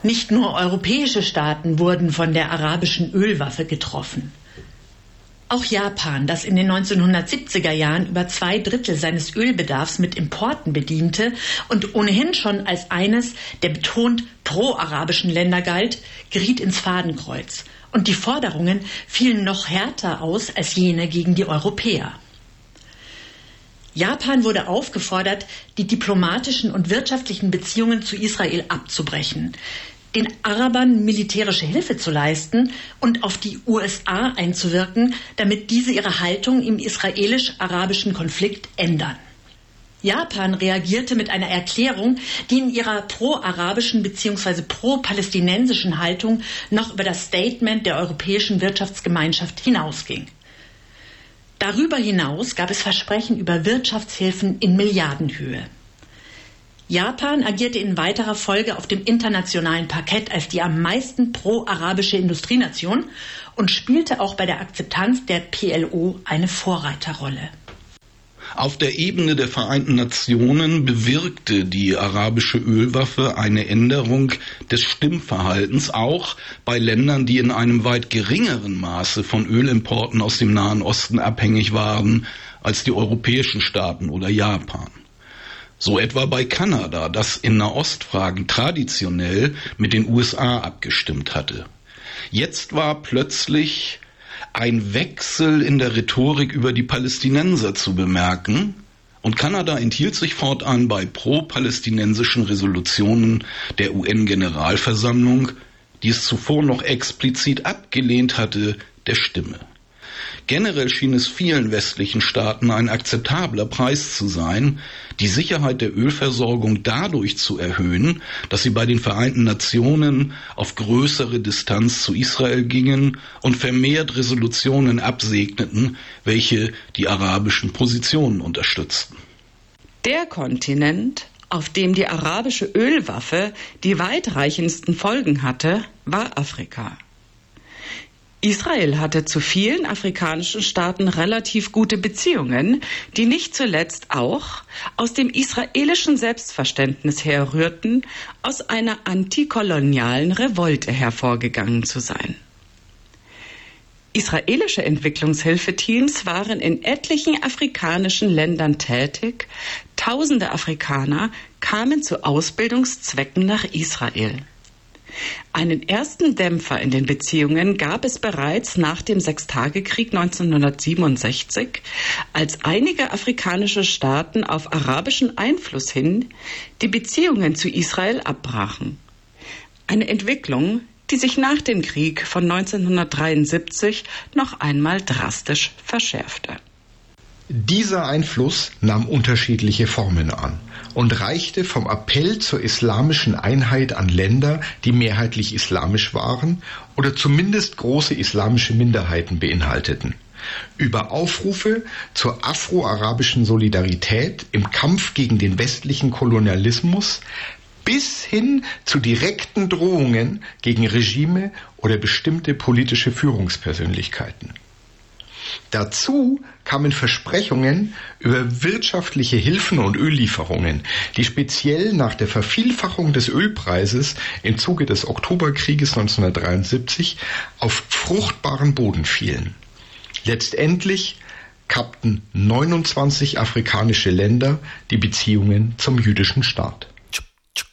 Nicht nur europäische Staaten wurden von der arabischen Ölwaffe getroffen. Auch Japan, das in den 1970er Jahren über 2/3 seines Ölbedarfs mit Importen bediente und ohnehin schon als eines der betont pro-arabischen Länder galt, geriet ins Fadenkreuz. Und die Forderungen fielen noch härter aus als jene gegen die Europäer. Japan wurde aufgefordert, die diplomatischen und wirtschaftlichen Beziehungen zu Israel abzubrechen, den Arabern militärische Hilfe zu leisten und auf die USA einzuwirken, damit diese ihre Haltung im israelisch-arabischen Konflikt ändern. Japan reagierte mit einer Erklärung, die in ihrer pro-arabischen bzw. pro-palästinensischen Haltung noch über das Statement der Europäischen Wirtschaftsgemeinschaft hinausging. Darüber hinaus gab es Versprechen über Wirtschaftshilfen in Milliardenhöhe. Japan agierte in weiterer Folge auf dem internationalen Parkett als die am meisten pro-arabische Industrienation und spielte auch bei der Akzeptanz der PLO eine Vorreiterrolle. Auf der Ebene der Vereinten Nationen bewirkte die arabische Ölwaffe eine Änderung des Stimmverhaltens auch bei Ländern, die in einem weit geringeren Maße von Ölimporten aus dem Nahen Osten abhängig waren als die europäischen Staaten oder Japan. So etwa bei Kanada, das in Nahostfragen traditionell mit den USA abgestimmt hatte. Jetzt war plötzlich ein Wechsel in der Rhetorik über die Palästinenser zu bemerken, und Kanada enthielt sich fortan bei pro-palästinensischen Resolutionen der UN-Generalversammlung, die es zuvor noch explizit abgelehnt hatte, der Stimme. Generell schien es vielen westlichen Staaten ein akzeptabler Preis zu sein, die Sicherheit der Ölversorgung dadurch zu erhöhen, dass sie bei den Vereinten Nationen auf größere Distanz zu Israel gingen und vermehrt Resolutionen absegneten, welche die arabischen Positionen unterstützten. Der Kontinent, auf dem die arabische Ölwaffe die weitreichendsten Folgen hatte, war Afrika. Israel hatte zu vielen afrikanischen Staaten relativ gute Beziehungen, die nicht zuletzt auch aus dem israelischen Selbstverständnis herrührten, aus einer antikolonialen Revolte hervorgegangen zu sein. Israelische Entwicklungshilfeteams waren in etlichen afrikanischen Ländern tätig. Tausende Afrikaner kamen zu Ausbildungszwecken nach Israel. Einen ersten Dämpfer in den Beziehungen gab es bereits nach dem Sechstagekrieg 1967, als einige afrikanische Staaten auf arabischen Einfluss hin die Beziehungen zu Israel abbrachen. Eine Entwicklung, die sich nach dem Krieg von 1973 noch einmal drastisch verschärfte. Dieser Einfluss nahm unterschiedliche Formen an und reichte vom Appell zur islamischen Einheit an Länder, die mehrheitlich islamisch waren oder zumindest große islamische Minderheiten beinhalteten, über Aufrufe zur afro-arabischen Solidarität im Kampf gegen den westlichen Kolonialismus bis hin zu direkten Drohungen gegen Regime oder bestimmte politische Führungspersönlichkeiten. Dazu kamen Versprechungen über wirtschaftliche Hilfen und Öllieferungen, die speziell nach der Vervielfachung des Ölpreises im Zuge des Oktoberkrieges 1973 auf fruchtbaren Boden fielen. Letztendlich kappten 29 afrikanische Länder die Beziehungen zum jüdischen Staat.